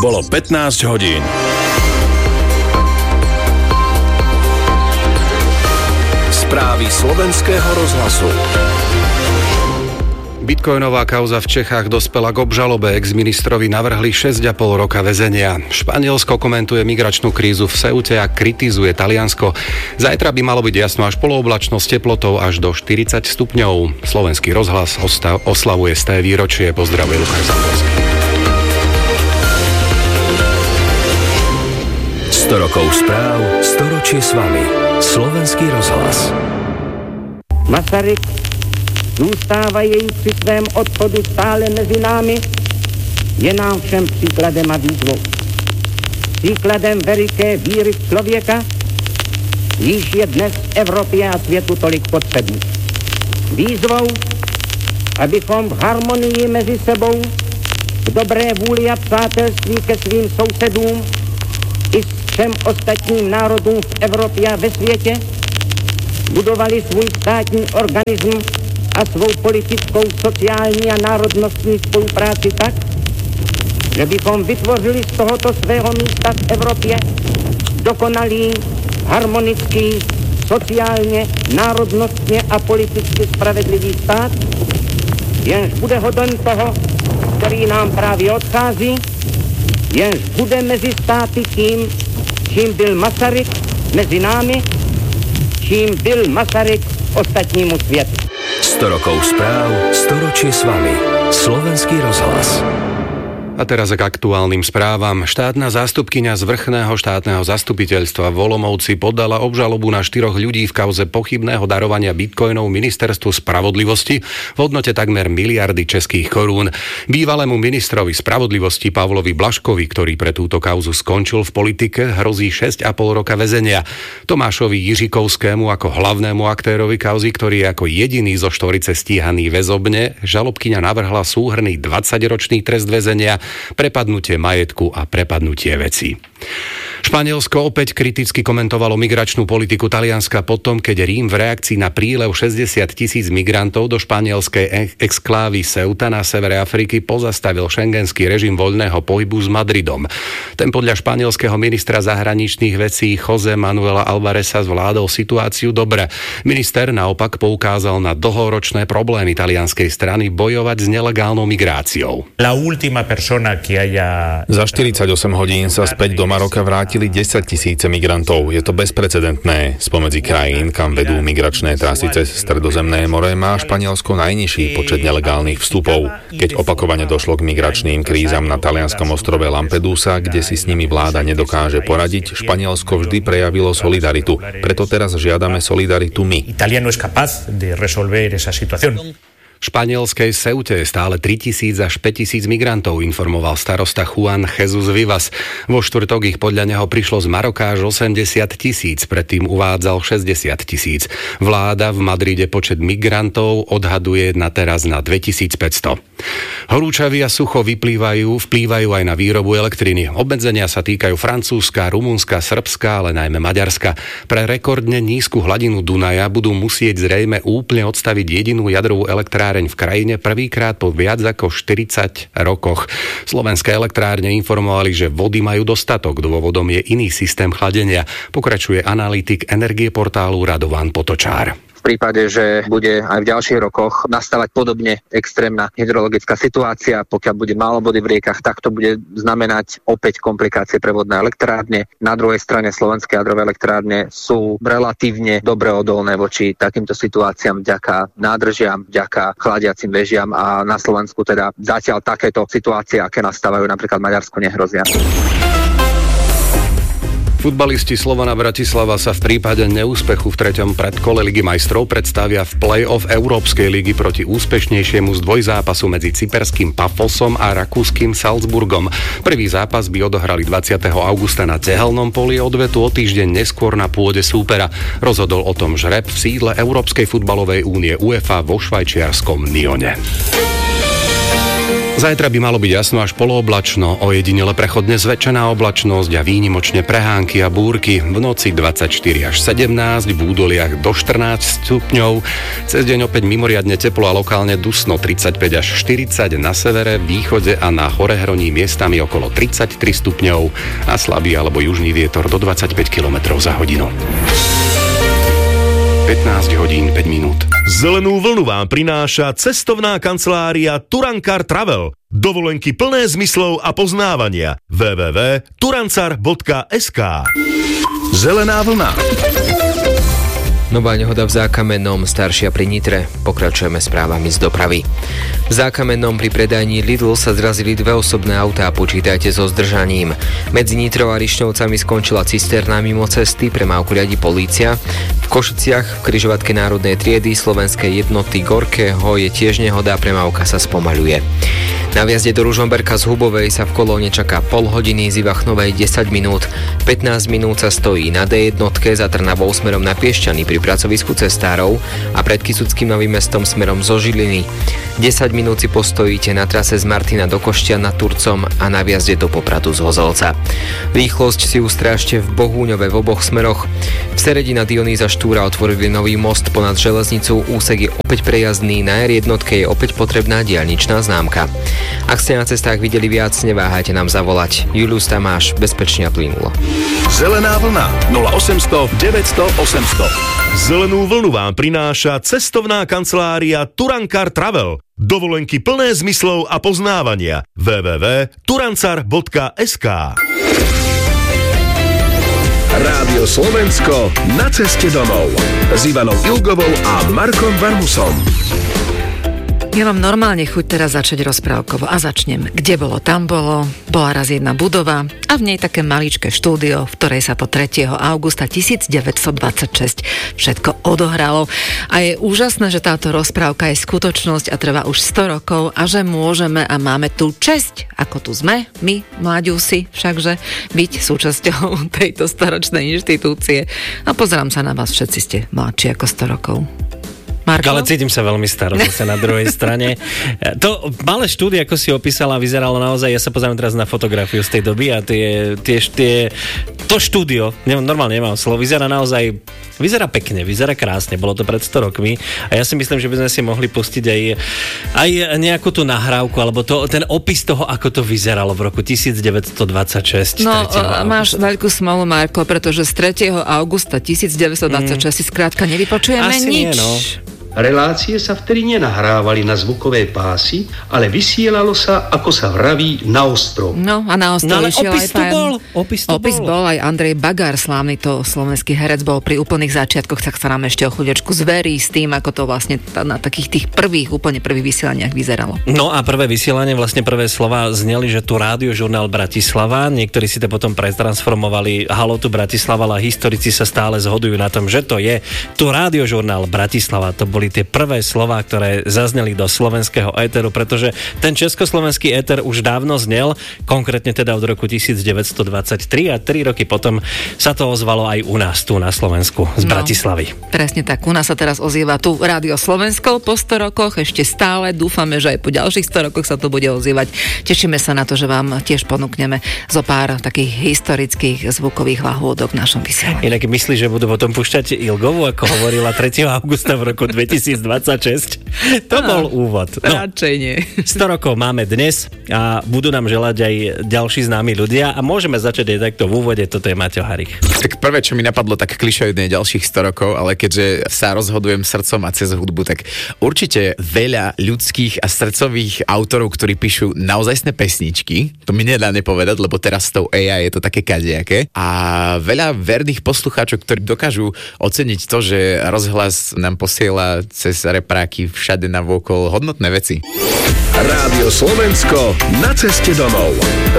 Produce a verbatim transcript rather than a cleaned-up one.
Bolo pätnásť hodín. Správy slovenského rozhlasu. Bitcoinová kauza v Čechách dospela k obžalobe. Ex-ministrovi navrhli šesť a pol roka väzenia. Španielsko komentuje migračnú krízu v Ceute a kritizuje Taliansko. Zajtra by malo byť jasno až polooblačno s teplotou až do štyridsať stupňov. Slovenský rozhlas ostav, oslavuje sté výročie. Pozdravuje Lukáš Zamborský. sto rokov správ, storočie s vami. Slovenský rozhlas. Masaryk zůstávají při svém odchodu stále mezi námi, je nám všem příkladem a výzvou. Příkladem veliké víry člověka, již je dnes v Evropě a světu tolik potřebný. Výzvou, abychom v harmonii mezi sebou, v dobré vůli a přátelství ke svým sousedům i s všem ostatním národům v Evropě a ve světě budovali svůj státní organismus a svou politickou, sociální a národnostní spolupráci tak, že bychom vytvořili z tohoto svého místa v Evropě dokonalý, harmonický, sociálně, národnostně a politicky spravedlivý stát, jenž bude hoden toho, který nám právě odchází, jenž bude mezi státy tím, čím byl Masaryk mezi námi, čím byl Masaryk ostatnímu světu. sto rokov správ, storočie s vami. Slovenský rozhlas. A teraz k aktuálnym správam. Štátna zástupkyňa z vrchného štátneho zastupiteľstva v Olomouci podala obžalobu na štyroch ľudí v kauze pochybného darovania bitcoinov Ministerstvu spravodlivosti v hodnote takmer miliardy českých korún. Bývalému ministrovi spravodlivosti Pavlovi Blažkovi, ktorý pre túto kauzu skončil v politike, hrozí šesť a pol roka väzenia. Tomášovi Jižikovskému ako hlavnému aktérovi kauzy, ktorý je ako jediný zo štvorice stíhaný väzobne, žalobkyňa navrhla súhrnný dvadsaťročný trest väzenia, prepadnutie majetku a prepadnutie vecí. Španielsko opäť kriticky komentovalo migračnú politiku Talianska potom, keď Rím v reakcii na prílev šesťdesiat tisíc migrantov do španielskej exklávy Ceuta na severe Afriky pozastavil šengenský režim voľného pohybu s Madridom. Ten podľa španielského ministra zahraničných vecí José Manuela Alvareza zvládol situáciu dobre. Minister naopak poukázal na dlhoročné problémy talianskej strany bojovať s nelegálnou migráciou. Za štyridsaťosem hodín sa späť do Maroka vrátili desaťtisíce migrantov. Je to bezprecedentné. Spomedzi krajín, kam vedú migračné trasy cez Stredozemné more, má Španielsko najnižší počet nelegálnych vstupov. Keď opakovane došlo k migračným krízam na talianskom ostrove Lampedusa, kde si s nimi vláda nedokáže poradiť, Španielsko vždy prejavilo solidaritu. Preto teraz žiadame solidaritu my. V španielskej Ceute je stále tritisíc až päťtisíc migrantov, informoval starosta Juan Jesus Vivas. Vo štvrtok ich podľa neho prišlo z Maroka až osemdesiat tisíc, predtým uvádzal šesťdesiat tisíc. Vláda v Madride počet migrantov odhaduje na teraz na dvetisícpäťsto. Horúčavy a sucho vyplývajú, vplývajú aj na výrobu elektriny. Obmedzenia sa týkajú Francúzska, Rumunska, Srbska, ale najmä Maďarska. Pre rekordne nízku hladinu Dunaja budú musieť zrejme úplne odstaviť jedinú jadrovú elektráreň v krajine prvýkrát po viac ako štyridsať rokoch. Slovenské elektrárne informovali, že vody majú dostatok. Dôvodom je iný systém chladenia. Pokračuje analytik Energieportálu Radovan Potočár. V prípade, že bude aj v ďalších rokoch nastávať podobne extrémna hydrologická situácia, pokiaľ bude málo vody v riekach, tak to bude znamenať opäť komplikácie pre vodné elektrárne. Na druhej strane slovenské jadrové elektrárne sú relatívne dobre odolné voči takýmto situáciám vďaka nádržiam, vďaka chladiacim vežiam a na Slovensku teda zatiaľ takéto situácie, aké nastávajú napríklad v Maďarsku, nehrozia. Futbalisti Slovana Bratislava sa v prípade neúspechu v treťom predkole Ligy majstrov predstavia v play-off Európskej ligy proti úspešnejšiemu z dvojzápasu medzi cyperským Pafosom a rakúskym Salzburgom. Prvý zápas by odohrali dvadsiateho augusta na Tehelnom poli, odvetu o týždeň neskôr na pôde súpera. Rozhodol o tom žreb v sídle Európskej futbalovej únie UEFA vo švajčiarskom Lyone. Zajtra by malo byť jasno až polooblačno, ojedinele prechodne zväčšená oblačnosť a výnimočne prehánky a búrky. V noci dvadsaťštyri až sedemnásť, v údoliach do štrnásť stupňov. Cez deň opäť mimoriadne teplo a lokálne dusno tridsaťpäť až štyridsať, na severe, východe a na horehroní miestami okolo tridsaťtri stupňov a slabý alebo južný vietor do dvadsaťpäť kilometrov za hodinu. pätnásť hodín päť minút. Zelenú vlnu vám prináša cestovná kancelária Turankar Travel. Dovolenky plné zmyslov a poznávania. w w w bodka turancar bodka es ká. Zelená vlna. Nová nehoda v Zákamennom, staršia pri Nitre. Pokračujeme správami z dopravy. V Zákamennom pri predajni Lidl sa zrazili dve osobné autá, počítajte so zdržaním. Medzi Nitrou a Rišňovcami skončila cisterna mimo cesty, premávku riadi polícia. V Košiciach v križovatke národnej triedy slovenskej jednoty Gorkého je tiež nehoda, premávka sa spomaľuje. Na vjazde do Ružomberka z Hubovej sa v kolóne čaká pol hodiny, z Ivachnovej desať minút, pätnásť minút sa stojí na dé jednotke za Trnavou smerom na Piešťany pri pracovisku cestárov a pred Kysuckým Novým Mestom smerom zo Žiliny. desať minút si postojíte na trase z Martina do Košťan nad Turcom a na vjazde do Popradu z Hozolca. Rýchlosť si ustrážte v Bohúňove v oboch smeroch. V Seredi na Dionýza Štúra otvorili nový most ponad železnicu, úsek je opäť prejazdný, na er jednotke je opäť potrebná diaľničná známka. Ak ste na cestách videli viac, neváhajte nám zavolať. Julius Tamáš, bezpečne a plynulo. Zelená vlna nula osemsto deväťsto osemsto. Zelenú vlnu vám prináša cestovná kancelária Turankar Travel. Dovolenky plné zmyslov a poznávania. w w w bodka turancar bodka es ká. Rádio Slovensko na ceste domov. S Ivanou Ilgovou a Markom Varmusom. Ja mám normálne chuť teraz začať rozprávkovo a začnem. Kde bolo, tam bolo. Bola raz jedna budova a v nej také maličké štúdio, v ktorej sa to tretieho augusta devätnásťstodvadsaťšesť všetko odohralo. A je úžasné, že táto rozprávka je skutočnosť a trvá už sto rokov a že môžeme a máme tú česť, ako tu sme, my, mladúsi, všakže, byť súčasťou tejto storočnej inštitúcie. A pozerám sa na vás, všetci ste mladší ako sto rokov. Marko? Ale cítim sa veľmi staro zase na druhej strane. To malé štúdio, ako si opísala, vyzeralo naozaj, ja sa pozerám teraz na fotografiu z tej doby a tie, tie, tie to štúdio, normálne nemám slovo, vyzerá naozaj, vyzerá pekne, vyzerá krásne, bolo to pred sto rokmi a ja si myslím, že by sme si mohli pustiť aj, aj nejakú tú nahrávku, alebo to, ten opis toho, ako to vyzeralo v roku devätnásťstodvadsaťšesť. No, máš veľkú smolu, Marko, pretože z tretieho augusta devätnásťstodvadsaťšesť si skrátka nevypočujeme Asi nič. Nie, no. Relácie sa vtedy nenahrávali na zvukové pásy, ale vysielalo sa, ako sa vraví, na ostro. No a na ostro no, išiel opis aj pán... bol. Opis, to opis bol. bol aj Andrej Bagár, slávny to slovenský herec, bol pri úplných začiatkoch, tak sa nám ešte o chvíľočku zverí s tým, ako to vlastne na takých tých prvých, úplne prvých vysielaniach vyzeralo. No a prvé vysielanie, vlastne prvé slova zneli, že tu Rádiožurnál Bratislava, niektorí si to potom pretransformovali Haló tu Bratislava, ale historici sa stále zhodujú na tom, že to je tu Rádiožurnál Bratislava. To boli tie prvé slová, ktoré zazneli do slovenského éteru, pretože ten československý éter už dávno znel, konkrétne teda od roku devätnásťstodvadsaťtri a tri roky potom sa to ozvalo aj u nás tu na Slovensku z no, Bratislavy. Presne tak, u nás sa teraz ozýva tu Rádio Slovensko po sto rokoch, ešte stále, dúfame, že aj po ďalších sto rokoch sa to bude ozývať. Tešíme sa na to, že vám tiež ponúkneme zo pár takých historických zvukových lahôdok v našom vysielaní. Inak myslíš, že budú potom púšťať Ilgovu, ako hovorila tretieho augusta v roku dvetisícdvadsaťšesť? To no, bol úvod. No, radšej nie. sto rokov máme dnes a budú nám želať aj ďalší známi ľudia a môžeme začať aj takto v úvode, toto je Maťo Harich. Tak prvé, čo mi napadlo, tak klišoidne ďalších sto rokov, ale keďže sa rozhodujem srdcom a cez hudbu, tak určite veľa ľudských a srdcových autorov, ktorí píšu naozajstné pesničky, to mi nedá nepovedať, lebo teraz s tou á í je to také kadejaké, a veľa verných poslucháčov, ktorí dokážu oceniť to, že rozhlas nám posiela cez repráky všade navôkol hodnotné veci. Rádio Slovensko na ceste domov.